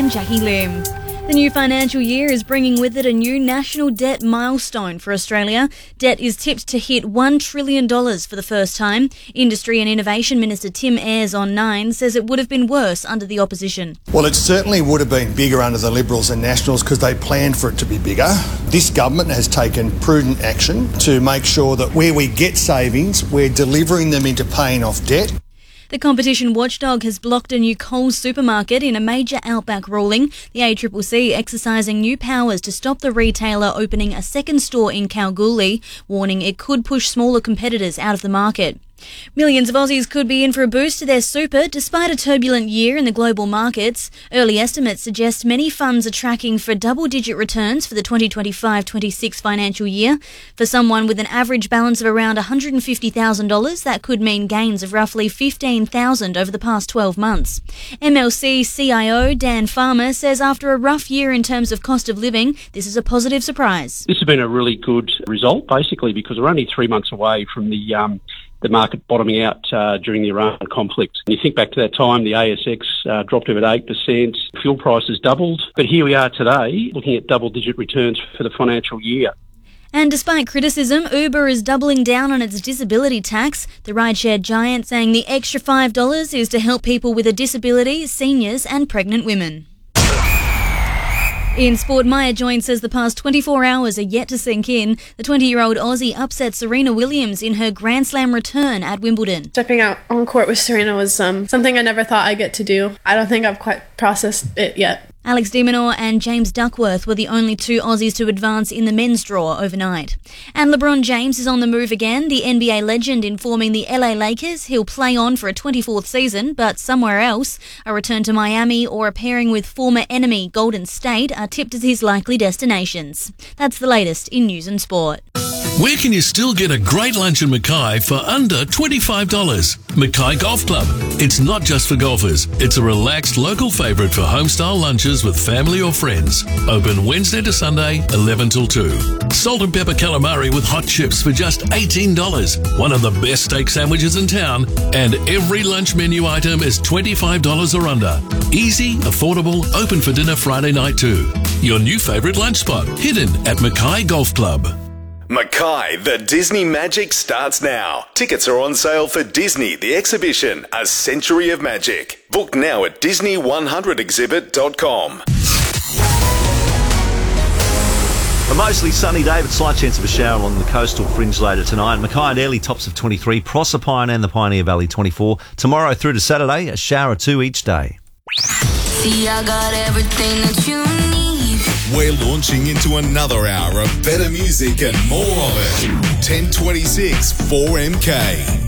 I'm Jackie Lim. The new financial year is bringing with it a new national debt milestone for Australia. Debt is tipped to hit $1 trillion for the first time. Industry and Innovation Minister Tim Ayres on Nine says it would have been worse under the opposition. Well, it certainly would have been bigger under the Liberals and Nationals because they planned for it to be bigger. This government has taken prudent action to make sure that where we get savings, we're delivering them into paying off debt. The competition watchdog has blocked a new Coles supermarket in a major outback ruling. The ACCC exercising new powers to stop the retailer opening a second store in Kalgoorlie, warning it could push smaller competitors out of the market. Millions of Aussies could be in for a boost to their super despite a turbulent year in the global markets. Early estimates suggest many funds are tracking for double-digit returns for the 2025-26 financial year. For someone with an average balance of around $150,000, that could mean gains of roughly $15,000 over the past 12 months. MLC CIO Dan Farmer says after a rough year in terms of cost of living, this is a positive surprise. This has been a really good result, basically, because we're only 3 months away from the market bottoming out during the Iran conflict. And you think back to that time, the ASX dropped about 8%, fuel prices doubled. But here we are today, looking at double-digit returns for the financial year. And despite criticism, Uber is doubling down on its disability tax. The rideshare giant saying the extra $5 is to help people with a disability, seniors and pregnant women. In sport, Maya Joyne says the past 24 hours are yet to sink in. The 20-year-old Aussie upset Serena Williams in her Grand Slam return at Wimbledon. Stepping out on court with Serena was something I never thought I'd get to do. I don't think I've quite processed it yet. Alex de Minaur and James Duckworth were the only two Aussies to advance in the men's draw overnight. And LeBron James is on the move again. The NBA legend informing the LA Lakers he'll play on for a 24th season, but somewhere else. A return to Miami or a pairing with former enemy Golden State are tipped as his likely destinations. That's the latest in news and sport. Where can you still get a great lunch in Mackay for under $25? Mackay Golf Club. It's not just for golfers. It's a relaxed local favourite for home-style lunches with family or friends. Open Wednesday to Sunday, 11 till 2. Salt and pepper calamari with hot chips for just $18. One of the best steak sandwiches in town. And every lunch menu item is $25 or under. Easy, affordable, open for dinner Friday night too. Your new favourite lunch spot, hidden at Mackay Golf Club. Mackay, the Disney Magic starts now. Tickets are on sale for Disney, the exhibition, A Century of Magic. Book now at Disney100exhibit.com. A mostly sunny day, but slight chance of a shower along the coastal fringe later tonight. Mackay and Airlie tops of 23, Proserpine and the Pioneer Valley 24. Tomorrow through to Saturday, a shower or two each day. See, I got everything that you need. We're launching into another hour of better music and more of it. 1026 4MK.